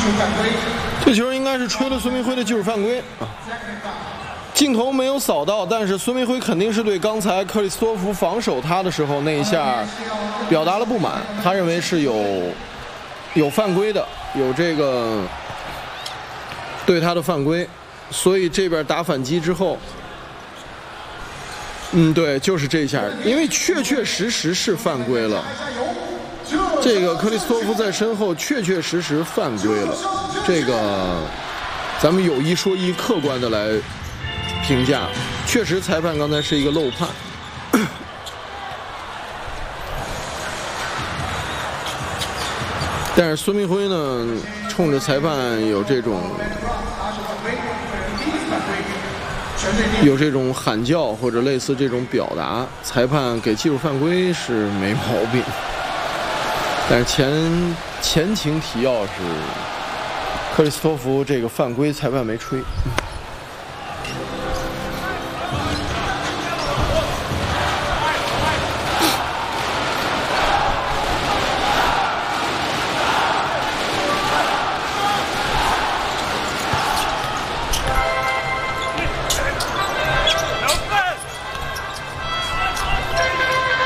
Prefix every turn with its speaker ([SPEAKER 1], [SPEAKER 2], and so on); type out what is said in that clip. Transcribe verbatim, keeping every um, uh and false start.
[SPEAKER 1] 这球应该是吹了孙铭徽的技术犯规啊。镜头没有扫到，但是孙铭徽肯定是对刚才克里斯托弗防守他的时候那一下表达了不满，他认为是有有犯规的，有这个对他的犯规，所以这边打反击之后，嗯，对，就是这一下，因为确确实实是犯规了。这个克里斯托弗在身后确确实实犯规了，这个咱们有一说一，客观的来评价，确实裁判刚才是一个漏判。但是孙铭徽呢，冲着裁判有这种有这种喊叫或者类似这种表达，裁判给技术犯规是没毛病。但是前前情提要是克里斯托弗这个犯规裁判没吹。